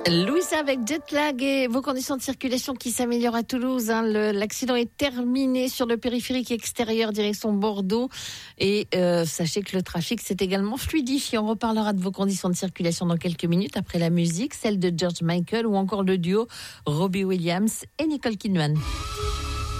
Louisa avec Jetlag et vos conditions de circulation qui s'améliorent à Toulouse. L'accident est terminé sur le périphérique extérieur direction Bordeaux. Et sachez que le trafic s'est également fluidifié. On reparlera de vos conditions de circulation dans quelques minutes après la musique, celle de George Michael ou encore le duo Robbie Williams et Nicole Kidman.